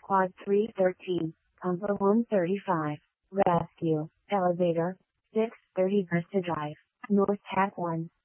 Quad 313, Combo 135, Rescue, Elevator, 630 Vista Drive, North Hat 1.